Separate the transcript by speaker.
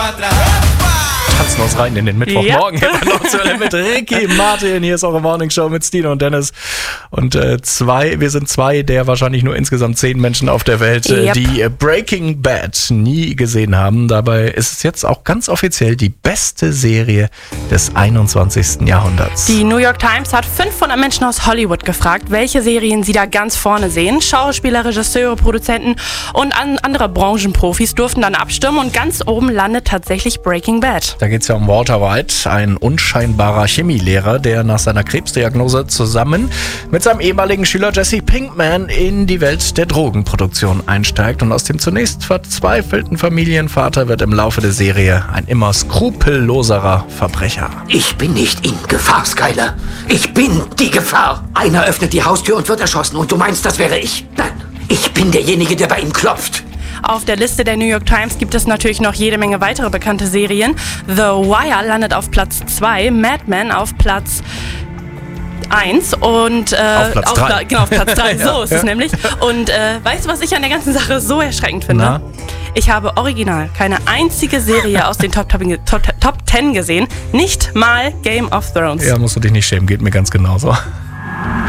Speaker 1: Tanzen uns rein in den Mittwochmorgen. Ja. Mit Ricky Martin. Hier ist eure Morning Show mit Stino und Dennis. Und wir sind zwei der wahrscheinlich nur insgesamt 10 Menschen auf der Welt, die Breaking Bad nie gesehen haben. Dabei ist es jetzt auch ganz offiziell die beste Serie des 21. Jahrhunderts.
Speaker 2: Die New York Times hat 500 Menschen aus Hollywood gefragt, welche Serien sie da ganz vorne sehen. Schauspieler, Regisseure, Produzenten und andere Branchenprofis durften dann abstimmen und ganz oben landet tatsächlich Breaking Bad.
Speaker 1: Da geht es ja um Walter White, ein unscheinbarer Chemielehrer, der nach seiner Krebsdiagnose zusammen mit seinem ehemaligen Schüler Jesse Pinkman in die Welt der Drogenproduktion einsteigt. Und aus dem zunächst verzweifelten Familienvater wird im Laufe der Serie ein immer skrupelloserer Verbrecher.
Speaker 3: Ich bin nicht in Gefahr, Skyler. Ich bin die Gefahr. Einer öffnet die Haustür und wird erschossen und du meinst, das wäre ich? Nein, ich bin derjenige, der bei ihm klopft.
Speaker 2: Auf der Liste der New York Times gibt es natürlich noch jede Menge weitere bekannte Serien. The Wire landet auf Platz 2, Mad Men auf Platz 1 und
Speaker 1: auf Platz 3.
Speaker 2: Genau, auf Platz 3, so ist es nämlich. Und weißt du, was ich an der ganzen Sache so erschreckend finde?
Speaker 1: Na?
Speaker 2: Ich habe original keine einzige Serie aus den Top 10 gesehen, nicht mal Game of Thrones.
Speaker 1: Ja, musst du dich nicht schämen, geht mir ganz genauso.